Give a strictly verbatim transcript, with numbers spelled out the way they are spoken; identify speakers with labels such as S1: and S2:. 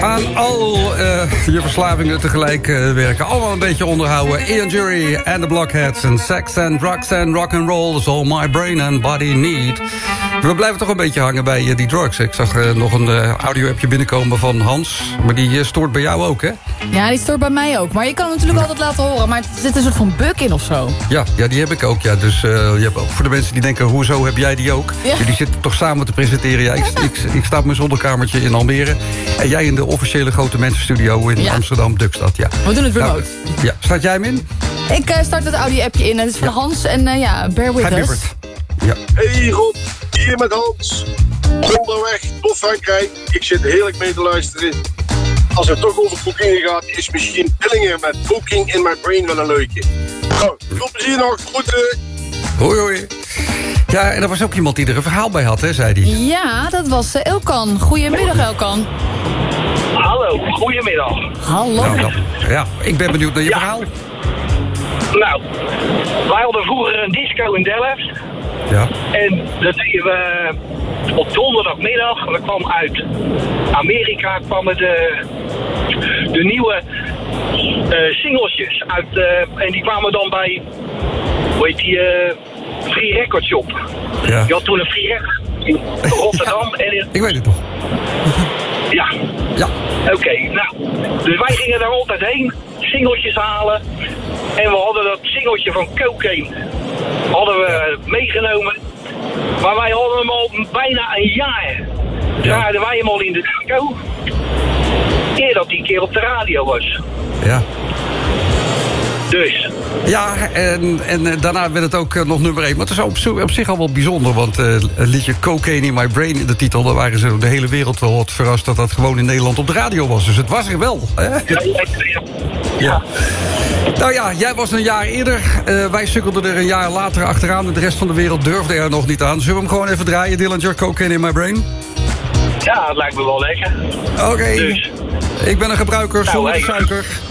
S1: Aan al uh, je verslavingen tegelijk uh, werken. Allemaal een beetje onderhouden. Ian Jury and the Blockheads. En sex and drugs and rock and roll is all my brain and body need. We blijven toch een beetje hangen bij uh, die drugs. Ik zag uh, nog een uh, audio-appje binnenkomen van Hans. Maar die uh, stoort bij jou ook, hè?
S2: Ja, die stoort bij mij ook. Maar je kan hem natuurlijk altijd laten horen. Maar er zit een soort van bug in of zo.
S1: Ja, ja die heb ik ook. Ja. Dus uh, je hebt ook voor de mensen die denken, hoezo heb jij die ook? Ja. Die zitten toch samen te presenteren. Ja, ik, ik, ik sta op mijn zolderkamertje in Almere. En jij in de officiële grote mensenstudio in ja. Amsterdam, Dukstad. Ja.
S2: We doen het remote.
S1: Nou, ja, start jij hem in?
S2: Ik uh, start het audio-appje in. Het is van ja. Hans en uh, ja, bear with
S1: Hi,
S2: us.
S1: Ja.
S3: Hey Rob, hier met Hans. Onderweg door Frankrijk. Ik zit heerlijk mee te luisteren. Als het toch over cocaïne gaat, is misschien Dillinger met Cocaine in My Brain wel een leukje. Nou, veel plezier nog. Groeten.
S1: Hoi hoi. Ja, en er was ook iemand die er een verhaal bij had, hè, zei hij.
S2: Ja, dat was uh, Elkan. Goedemiddag, Elkan.
S4: Hallo, goedemiddag.
S2: Hallo.
S1: Nou, dan, ja, ik ben benieuwd naar je ja. verhaal.
S4: Nou, wij hadden vroeger een disco in Delft.
S1: Ja.
S4: En dat deden we op donderdagmiddag. We kwamen uit Amerika, kwamen de, de nieuwe uh, singeltjes uit. Uh, en die kwamen dan bij, hoe heet die, uh, Free Record Shop.
S1: Ja.
S4: Je had toen een Free Record in Rotterdam.
S1: Ja,
S4: en in,
S1: ik weet het nog.
S4: Ja.
S1: Ja.
S4: Oké, okay, nou. Dus wij gingen daar altijd heen, singeltjes halen. En we hadden dat singeltje van Cocaine hadden we meegenomen. Maar wij hadden hem al bijna een jaar. Draaiden wij hem al in de disco. Eer dat die een keer op de radio was.
S1: Ja.
S4: Dus.
S1: Ja, en, en daarna werd het ook uh, nog nummer één. Maar het is op, op zich al wel bijzonder. Want uh, het liedje Cocaine in My Brain in de titel... daar waren ze de hele wereld wel wat verrast... dat dat gewoon in Nederland op de radio was. Dus het was er wel. Hè?
S4: Ja, ja, ja.
S1: Ja. Nou ja, jij was een jaar eerder. Uh, wij sukkelden er een jaar later achteraan. En de rest van de wereld durfde er nog niet aan. Zullen we hem gewoon even draaien? Dillinger, Cocaine in My Brain?
S4: Ja, dat lijkt me wel lekker.
S1: Oké. Okay.
S4: Dus.
S1: Ik ben een gebruiker
S4: nou,
S1: zonder
S4: hey.
S1: suiker.